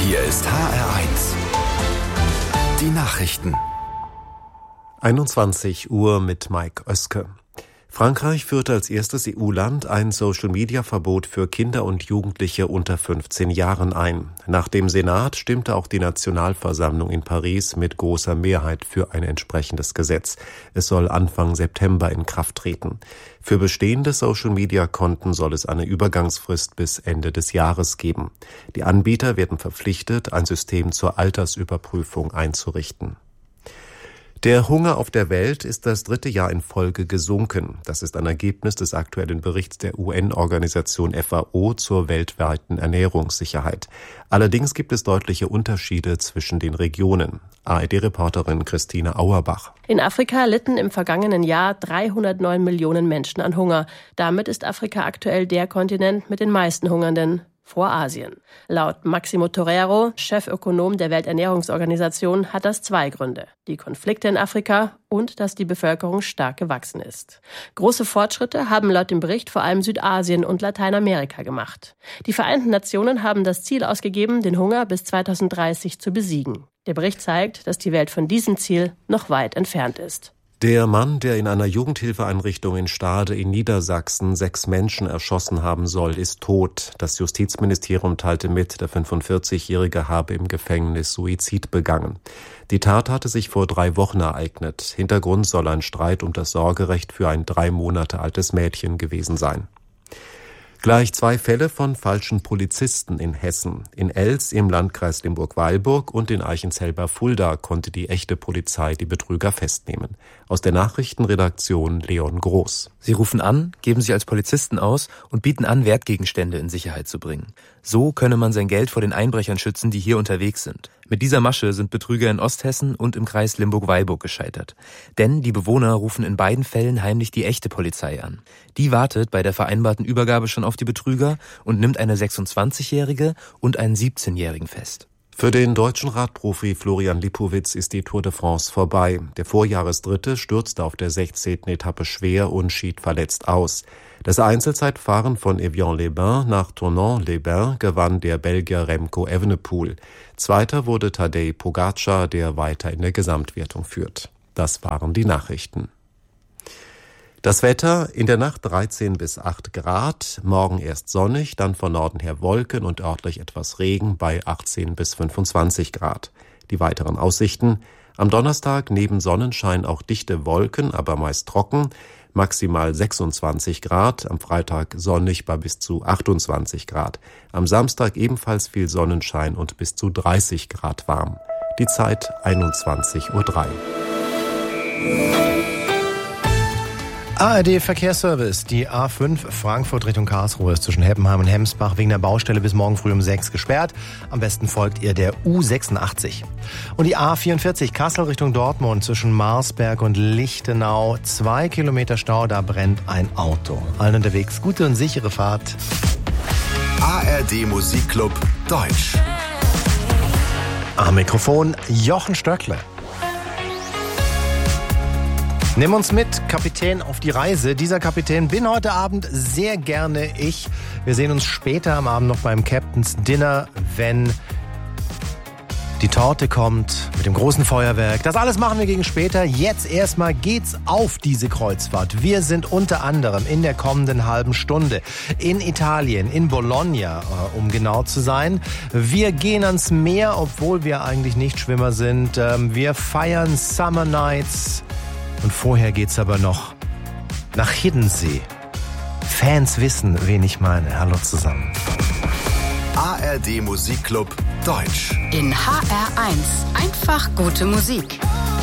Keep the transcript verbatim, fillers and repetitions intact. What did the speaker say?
Hier ist H R eins. Die Nachrichten. einundzwanzig Uhr mit Mike Oeske. Frankreich führte als erstes E U-Land ein Social-Media-Verbot für Kinder und Jugendliche unter fünfzehn Jahren ein. Nach dem Senat stimmte auch die Nationalversammlung in Paris mit großer Mehrheit für ein entsprechendes Gesetz. Es soll Anfang September in Kraft treten. Für bestehende Social-Media-Konten soll es eine Übergangsfrist bis Ende des Jahres geben. Die Anbieter werden verpflichtet, ein System zur Altersüberprüfung einzurichten. Der Hunger auf der Welt ist das dritte Jahr in Folge gesunken. Das ist ein Ergebnis des aktuellen Berichts der U N-Organisation F A O zur weltweiten Ernährungssicherheit. Allerdings gibt es deutliche Unterschiede zwischen den Regionen. A R D-Reporterin Christine Auerbach. In Afrika litten im vergangenen Jahr dreihundertneun Millionen Menschen an Hunger. Damit ist Afrika aktuell der Kontinent mit den meisten Hungernden. Vor Asien. Laut Maximo Torero, Chefökonom der Welternährungsorganisation, hat das zwei Gründe. Die Konflikte in Afrika und dass die Bevölkerung stark gewachsen ist. Große Fortschritte haben laut dem Bericht vor allem Südasien und Lateinamerika gemacht. Die Vereinten Nationen haben das Ziel ausgegeben, den Hunger bis zweitausenddreißig zu besiegen. Der Bericht zeigt, dass die Welt von diesem Ziel noch weit entfernt ist. Der Mann, der in einer Jugendhilfeeinrichtung in Stade in Niedersachsen sechs Menschen erschossen haben soll, ist tot. Das Justizministerium teilte mit, der fünfundvierzigjährige habe im Gefängnis Suizid begangen. Die Tat hatte sich vor drei Wochen ereignet. Hintergrund soll ein Streit um das Sorgerecht für ein drei Monate altes Mädchen gewesen sein. Gleich zwei Fälle von falschen Polizisten in Hessen. In Elz im Landkreis Limburg-Weilburg und in Eichenzell bei Fulda konnte die echte Polizei die Betrüger festnehmen. Aus der Nachrichtenredaktion Leon Groß. Sie rufen an, geben sich als Polizisten aus und bieten an, Wertgegenstände in Sicherheit zu bringen. So könne man sein Geld vor den Einbrechern schützen, die hier unterwegs sind. Mit dieser Masche sind Betrüger in Osthessen und im Kreis Limburg-Weilburg gescheitert. Denn die Bewohner rufen in beiden Fällen heimlich die echte Polizei an. Die wartet bei der vereinbarten Übergabe schon auf die Betrüger und nimmt eine sechsundzwanzigjährige und einen siebzehnjährigen fest. Für den deutschen Radprofi Florian Lipowitz ist die Tour de France vorbei. Der Vorjahresdritte stürzte auf der sechzehnten Etappe schwer und schied verletzt aus. Das Einzelzeitfahren von Evian-les-Bains nach Tournon-les-Bains gewann der Belgier Remco Evenepoel. Zweiter wurde Tadej Pogačar, der weiter in der Gesamtwertung führt. Das waren die Nachrichten. Das Wetter: in der Nacht dreizehn bis acht Grad, morgen erst sonnig, dann von Norden her Wolken und örtlich etwas Regen bei achtzehn bis fünfundzwanzig Grad. Die weiteren Aussichten: am Donnerstag neben Sonnenschein auch dichte Wolken, aber meist trocken, maximal sechsundzwanzig Grad, am Freitag sonnig bei bis zu achtundzwanzig Grad. Am Samstag ebenfalls viel Sonnenschein und bis zu dreißig Grad warm. Die Zeit einundzwanzig Uhr drei. A R D-Verkehrsservice. Die A fünf Frankfurt Richtung Karlsruhe ist zwischen Heppenheim und Hemsbach wegen der Baustelle bis morgen früh um sechs gesperrt. Am besten folgt ihr der U sechsundachtzig. Und die A vierundvierzig Kassel Richtung Dortmund zwischen Marsberg und Lichtenau. Zwei Kilometer Stau, da brennt ein Auto. Allen unterwegs gute und sichere Fahrt. A R D Musikclub Deutsch. Am Mikrofon Jochen Stöckle. Nimm uns mit, Kapitän, auf die Reise. Dieser Kapitän bin heute Abend sehr gerne ich. Wir sehen uns später am Abend noch beim Captain's Dinner, wenn die Torte kommt mit dem großen Feuerwerk. Das alles machen wir gegen später. Jetzt erstmal geht's auf diese Kreuzfahrt. Wir sind unter anderem in der kommenden halben Stunde in Italien, in Bologna, um genau zu sein. Wir gehen ans Meer, obwohl wir eigentlich nicht Schwimmer sind. Wir feiern Summer Nights. Und vorher geht's aber noch nach Hiddensee. Fans wissen, wen ich meine. Hallo zusammen. A R D Musikclub Deutsch. In H R eins. Einfach gute Musik.